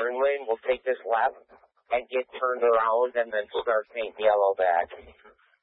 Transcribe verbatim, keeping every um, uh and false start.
turn lane, we'll take this left and get turned around and then start painting yellow back.